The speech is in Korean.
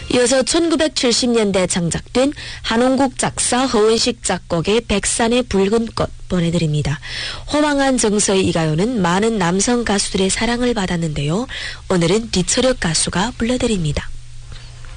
이어서 1970년대 창작된 한홍국 작사 허은식 작곡의 백산의 붉은 꽃 보내드립니다. 호망한 정서의 이 가요는 많은 남성 가수들의 사랑을 받았는데요. 오늘은 뒤철혁 가수가 불러드립니다.